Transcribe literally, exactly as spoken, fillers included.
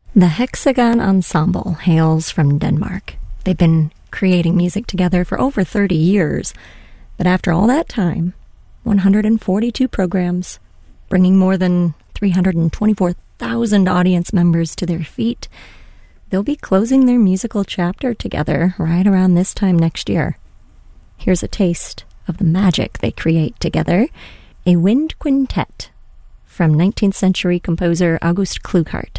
The Hexagon Ensemble hails from Denmark. They've been creating music together for over thirty years. But after all that time, one hundred forty-two programs, bringing more than three hundred twenty-four thousand audience members to their feet, they'll be closing their musical chapter together right around this time next year. Here's a taste of the magic they create together, a wind quintet from nineteenth century composer August Klughardt.